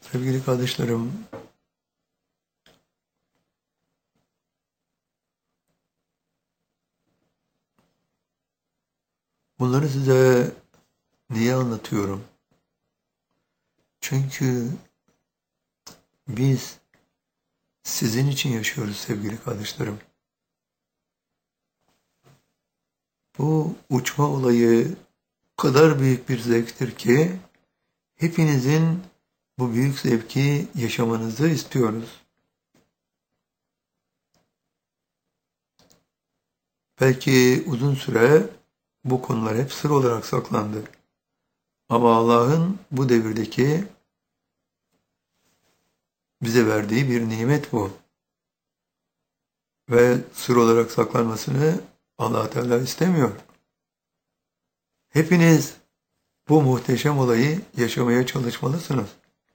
Sevgili kardeşlerim, bunları size niye anlatıyorum? Çünkü biz sizin için yaşıyoruz sevgili kardeşlerim. Bu uçma olayı o kadar büyük bir zevktir ki hepinizin bu büyük zevki yaşamanızı istiyoruz. Belki uzun süre bu konular hep sır olarak saklandı. Ama Allah'ın bu devirdeki bize verdiği bir nimet bu. Ve sır olarak saklanmasını Allah Teala istemiyor. Hepiniz bu muhteşem olayı yaşamaya çalışmalısınız.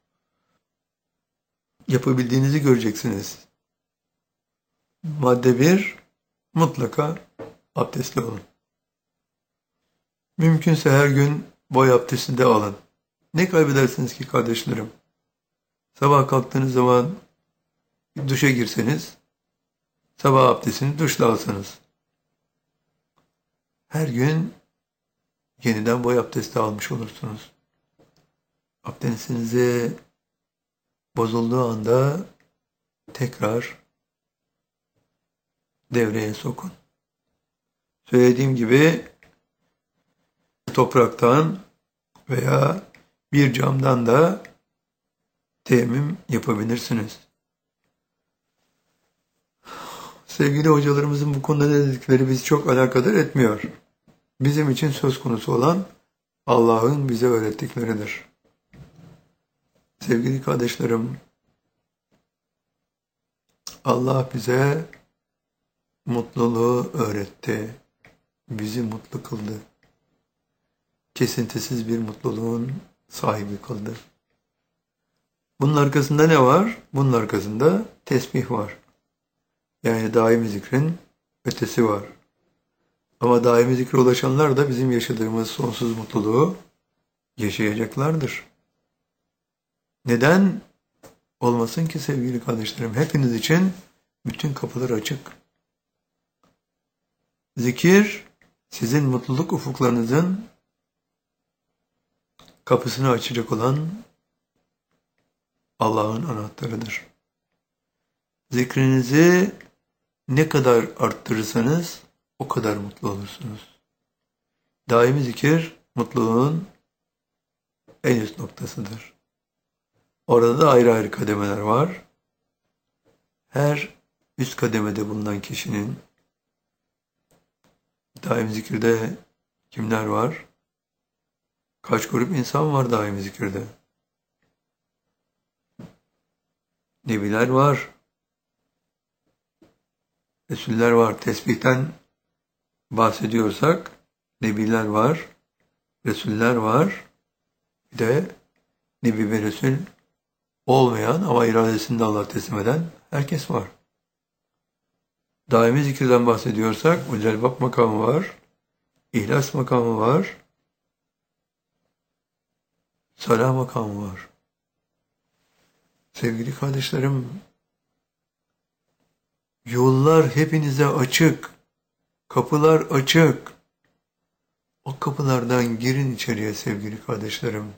Yapabildiğinizi göreceksiniz. Madde 1, mutlaka abdestli olun. Mümkünse her gün boy abdesti de alın. Ne kaybedersiniz ki kardeşlerim? Sabah kalktığınız zaman duşa girseniz, sabah abdestini duşla alsanız. Her gün yeniden boy abdesti almış olursunuz. Abdestinizi bozulduğu anda tekrar devreye sokun. Söylediğim gibi topraktan veya bir camdan da teyemmüm yapabilirsiniz. Sevgili hocalarımızın bu konuda ne dedikleri bizi çok alakadar etmiyor. Bizim için söz konusu olan Allah'ın bize öğrettikleridir. Sevgili kardeşlerim, Allah bize mutluluğu öğretti. Bizi mutlu kıldı. Kesintisiz bir mutluluğun sahibi kıldı. Bunun arkasında ne var? Bunun arkasında tesbih var. Yani daimi zikrin ötesi var. Ama daimi zikre ulaşanlar da bizim yaşadığımız sonsuz mutluluğu yaşayacaklardır. Neden olmasın ki sevgili kardeşlerim? Hepiniz için bütün kapılar açık. Zikir, sizin mutluluk ufuklarınızın kapısını açacak olan Allah'ın anahtarıdır. Zikrinizi ne kadar arttırırsanız o kadar mutlu olursunuz. Daimi zikir mutluluğun en üst noktasıdır. Orada da ayrı ayrı kademeler var. Her üst kademede bulunan kişinin daimi zikirde kimler var? Kaç grup insan var daimi zikirde? Nebiler var. Resuller var. Tesbihten bahsediyorsak nebiler var. Resuller var. Bir de nebi ve resul olmayan ama iradesini de Allah'a teslim eden herkes var. Daimi zikirden bahsediyorsak Celbap makamı var. İhlas makamı var. Salah makamı var. Sevgili kardeşlerim, yollar hepinize açık. Kapılar açık. O kapılardan girin içeriye sevgili kardeşlerim.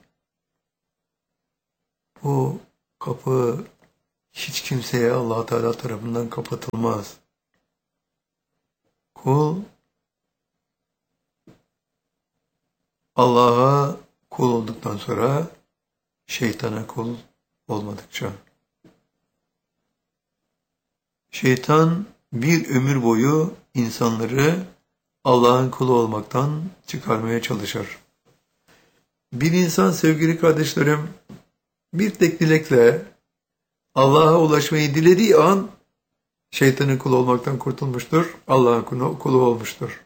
Bu kapı hiç kimseye Allah Teala tarafından kapatılmaz. Kul Allah'a kul olduktan sonra şeytana kul olmadıkça. Şeytan bir ömür boyu insanları Allah'ın kulu olmaktan çıkarmaya çalışır. Bir insan sevgili kardeşlerim bir tek dilekle Allah'a ulaşmayı dilediği an şeytanın kulu olmaktan kurtulmuştur. Allah'ın kulu olmuştur.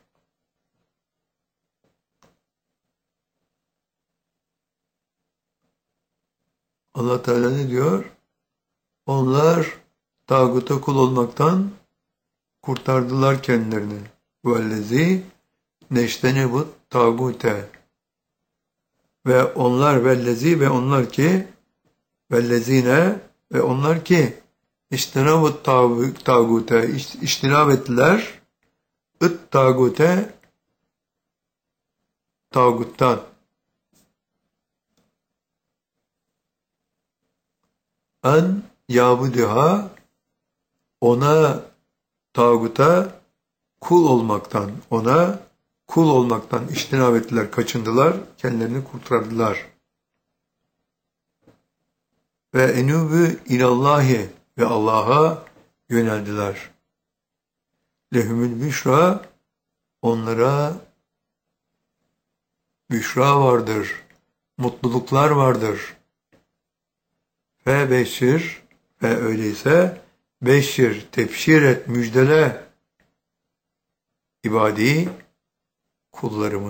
Allah Teala ne diyor? Onlar tağuta kul olmaktan kurtardılar kendilerini. Vellezî neştenebut tağute. Ve onlar vellezî ve onlar ki Vellezine ve onlar ki İştinabut tağute iştinab ettiler tağute tağuttan en yabuduha ona tağuta kul olmaktan iştinab ettiler, kaçındılar, kendilerini kurtardılar. Ve enûbü ilallahi ve Allah'a yöneldiler. Lehumül büşra onlara büşra vardır, mutluluklar vardır. Ve beşir ve öyleyse beşir, tebşir et, müjdele ibadi kullarımı.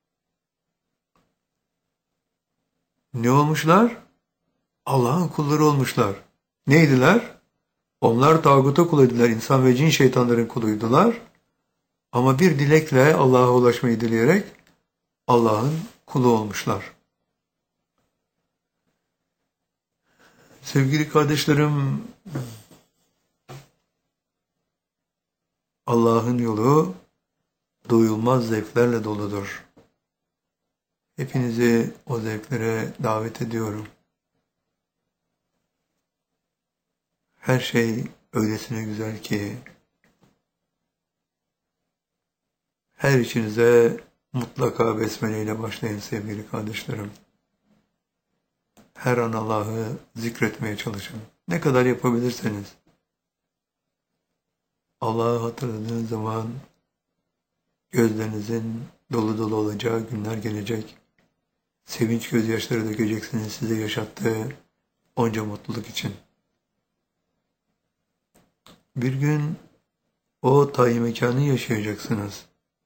Ne olmuşlar? Allah'ın kulları olmuşlar. Neydiler? Onlar tağuta kuluydular, insan ve cin şeytanların kuluydular. Ama bir dilekle Allah'a ulaşmayı dileyerek Allah'ın kulu olmuşlar. Sevgili kardeşlerim, Allah'ın yolu doyulmaz zevklerle doludur. Hepinizi o zevklere davet ediyorum. Her şey öylesine güzel ki her işinize mutlaka besmele ile başlayın sevgili kardeşlerim. Her an Allah'ı zikretmeye çalışın. Ne kadar yapabilirseniz. Allah'ı hatırladığınız zaman gözlerinizin dolu dolu olacağı günler gelecek. Sevinç gözyaşları dökeceksiniz size yaşattığı onca mutluluk için. Bir gün o tayin mekanı yaşayacaksınız.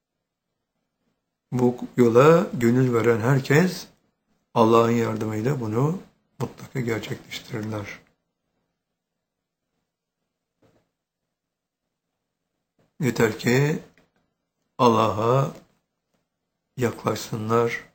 Bu yola gönül veren herkes Allah'ın yardımıyla bunu mutlaka gerçekleştirirler. Yeter ki Allah'a yaklaşsınlar.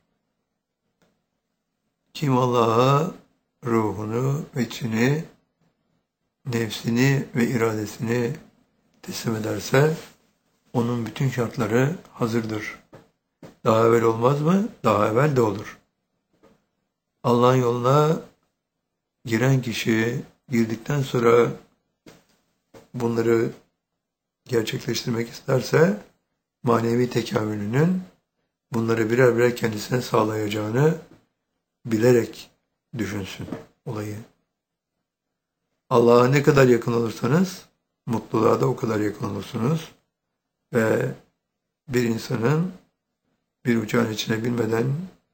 Kim Allah'a ruhunu ve içini, nefsini ve iradesini teslim ederse onun bütün şartları hazırdır. Daha evvel olmaz mı? Daha evvel de olur. Allah'ın yoluna giren kişi girdikten sonra bunları gerçekleştirmek isterse manevi tekamülünün bunları birer birer kendisine sağlayacağını bilerek düşünsün olayı. Allah'a ne kadar yakın olursanız mutluluğa da o kadar yakın olursunuz ve bir insanın bir uçağın içine binmeden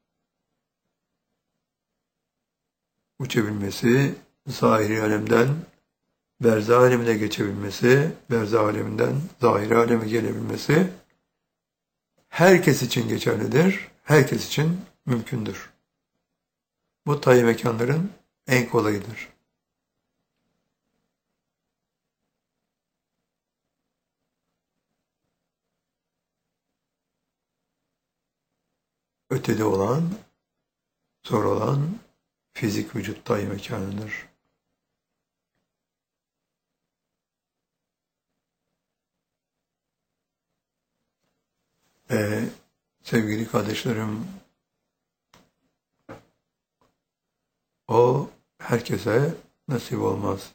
uçabilmesi, zahiri alemden berzah alemine geçebilmesi, berzah aleminden zahiri aleme gelebilmesi herkes için geçerlidir, herkes için mümkündür. Bu tayin mekanların en kolayıdır. Ötede olan, zor olan fizik vücut tayin mekanıdır. Sevgili kardeşlerim, o herkese nasip olmaz.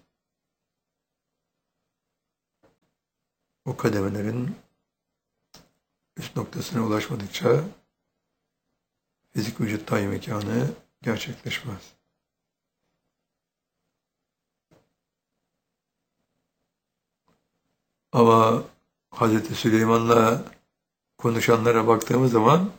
O kademelerin üst noktasına ulaşmadıkça fizik vücut tayin mekanı gerçekleşmez. Ama Hz. Süleyman'la konuşanlara baktığımız zaman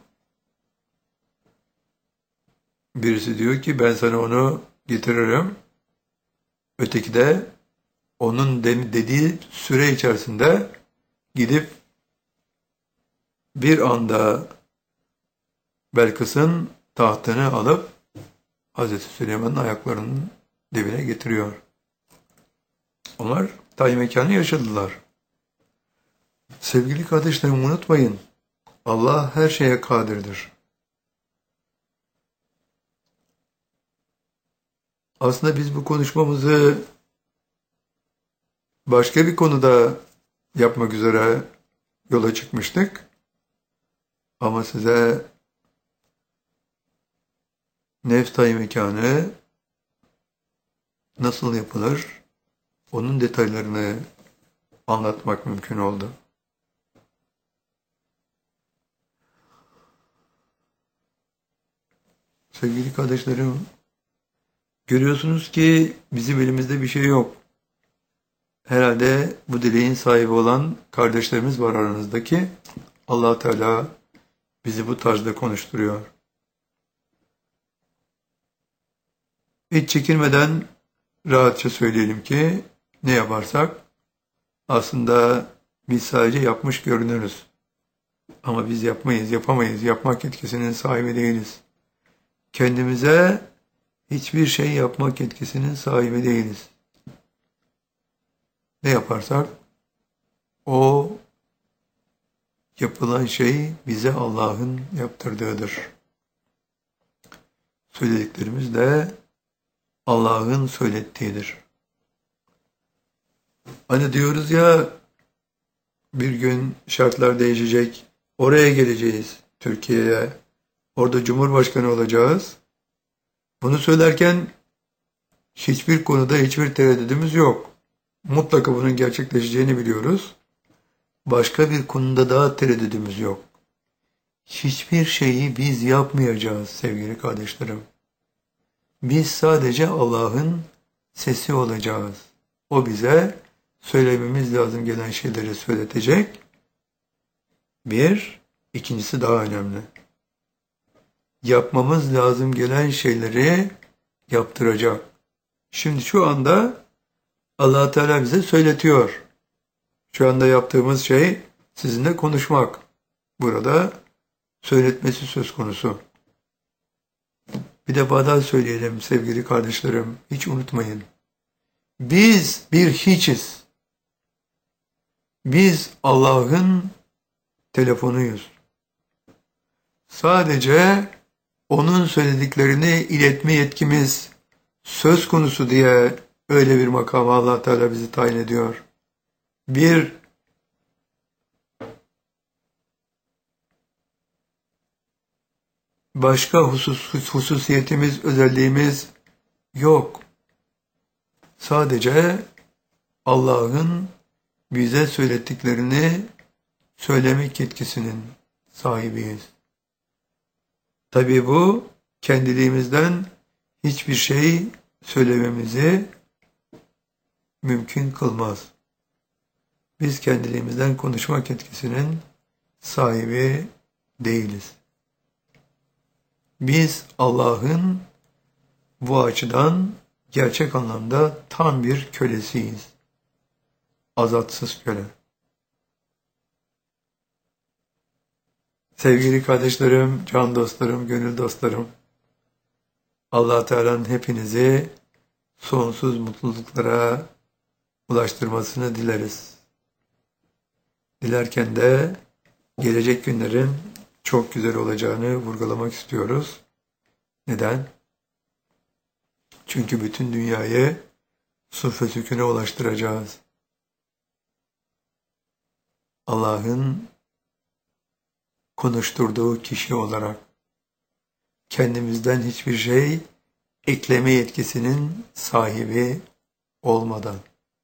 birisi diyor ki ben sana onu getiririm. Öteki de onun dediği süre içerisinde gidip bir anda Belkıs'ın tahtını alıp Hz. Süleyman'ın ayaklarının dibine getiriyor. Onlar tayin mekanı yaşadılar. Sevgili kardeşlerim unutmayın. Allah her şeye kadirdir. Aslında biz bu konuşmamızı başka bir konuda yapmak üzere yola çıkmıştık. Ama size nefs mekanı nasıl yapılır, onun detaylarını anlatmak mümkün oldu. Sevgili kardeşlerim, görüyorsunuz ki bizim elimizde bir şey yok. Herhalde bu dileğin sahibi olan kardeşlerimiz var aranızdaki. Allah Teala bizi bu tarzda konuşturuyor. Hiç çekinmeden rahatça söyleyelim ki ne yaparsak aslında biz sadece yapmış görünürüz. Ama biz yapmayız, yapamayız, yapmak yetkisinin sahibi değiliz. Kendimize hiçbir şey yapmak yetkisinin sahibi değiliz. Ne yaparsak o yapılan şey bize Allah'ın yaptırdığıdır. Söylediklerimiz de Allah'ın söylettiğidir. Hani diyoruz ya, bir gün şartlar değişecek, oraya geleceğiz, Türkiye'ye, orada Cumhurbaşkanı olacağız. Bunu söylerken hiçbir konuda hiçbir tereddüdümüz yok. Mutlaka bunun gerçekleşeceğini biliyoruz. Başka bir konuda daha tereddüdümüz yok. Hiçbir şeyi biz yapmayacağız sevgili kardeşlerim. Biz sadece Allah'ın sesi olacağız. O bize söylememiz lazım gelen şeyleri söyletecek. Bir, ikincisi daha önemli. Yapmamız lazım gelen şeyleri yaptıracak. Şimdi şu anda Allah Teala bize söyletiyor. Şu anda yaptığımız şey sizinle konuşmak. Burada söyletmesi söz konusu. Bir defa daha söyleyelim sevgili kardeşlerim. Hiç unutmayın. Biz bir hiçiz. Biz Allah'ın telefonuyuz. Sadece onun söylediklerini iletme yetkimiz söz konusu diye öyle bir makama Allah Teala bizi tayin ediyor. Bir başka hususiyetimiz, özelliğimiz yok. Sadece Allah'ın bize söylettiklerini söylemek yetkisinin sahibiyiz. Tabii bu kendiliğimizden hiçbir şey söylememizi mümkün kılmaz. Biz kendiliğimizden konuşmak yetkisinin sahibi değiliz. Biz Allah'ın bu açıdan gerçek anlamda tam bir kölesiyiz. Azatsız köle. Sevgili kardeşlerim, can dostlarım, gönül dostlarım, Allah Teala'nın hepinizi sonsuz mutluluklara ulaştırmasını dileriz. Dilerken de gelecek günlerin çok güzel olacağını vurgulamak istiyoruz. Neden? Çünkü bütün dünyayı suf ve sükûne ulaştıracağız. Allah'ın konuşturduğu kişi olarak kendimizden hiçbir şey ekleme yetkisinin sahibi olmadan.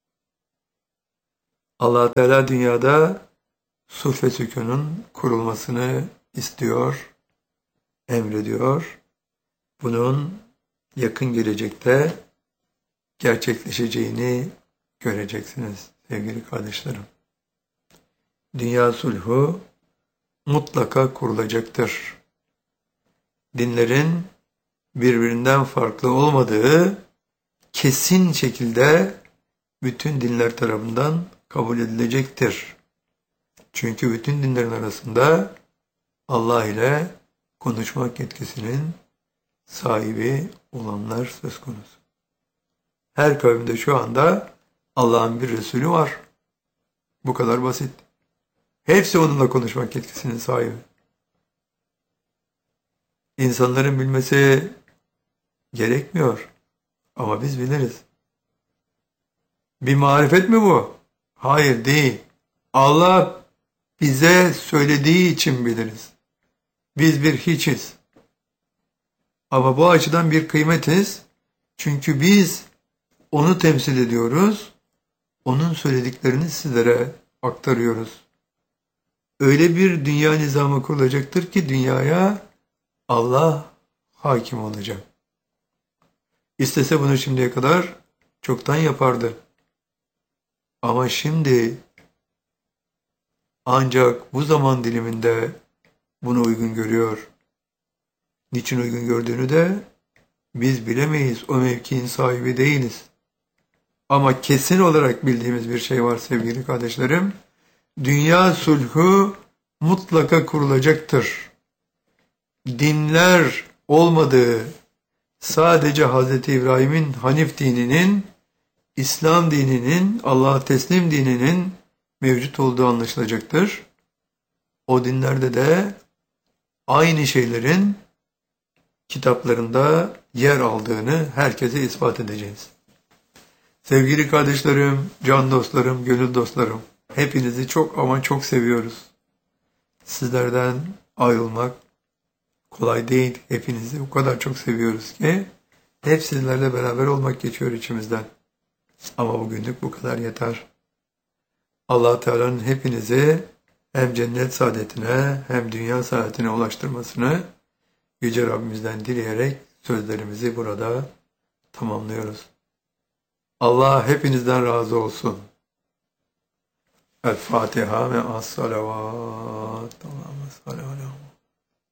Allah Teala dünyada suf ve sükûnun kurulmasını istiyor, emrediyor. Bunun yakın gelecekte gerçekleşeceğini göreceksiniz sevgili kardeşlerim. Dünya sulhu mutlaka kurulacaktır. Dinlerin birbirinden farklı olmadığı kesin şekilde bütün dinler tarafından kabul edilecektir. Çünkü bütün dinlerin arasında Allah ile konuşmak yetkisinin sahibi olanlar söz konusu. Her kavimde şu anda Allah'ın bir Resulü var. Bu kadar basit. Hepsi onunla konuşmak yetkisinin sahibi. İnsanların bilmesi gerekmiyor. Ama biz biliriz. Bir marifet mi bu? Hayır, değil. Allah bize söylediği için biliriz. Biz bir hiçiz. Ama bu açıdan bir kıymetiz. Çünkü biz onu temsil ediyoruz. Onun söylediklerini sizlere aktarıyoruz. Öyle bir dünya nizamı kurulacaktır ki dünyaya Allah hakim olacak. İstese bunu şimdiye kadar çoktan yapardı. Ama şimdi ancak bu zaman diliminde bunu uygun görüyor. Niçin uygun gördüğünü de biz bilemeyiz. O mevkiin sahibi değiliz. Ama kesin olarak bildiğimiz bir şey var sevgili kardeşlerim. Dünya sulhu mutlaka kurulacaktır. Dinler olmadığı, sadece Hz. İbrahim'in Hanif dininin, İslam dininin, Allah'a teslim dininin mevcut olduğu anlaşılacaktır. O dinlerde de aynı şeylerin kitaplarında yer aldığını herkese ispat edeceğiz. Sevgili kardeşlerim, can dostlarım, gönül dostlarım, hepinizi çok ama çok seviyoruz. Sizlerden ayrılmak kolay değil. Hepinizi o kadar çok seviyoruz ki hep sizlerle beraber olmak geçiyor içimizden. Ama bugünlük bu kadar yeter. Allah Teala'nın hepinizi hem cennet saadetine hem dünya saadetine ulaştırmasını Yüce Rabbimizden dileyerek sözlerimizi burada tamamlıyoruz. Allah hepinizden razı olsun. El Fatiha ve as-salavat. Allahümme salli ala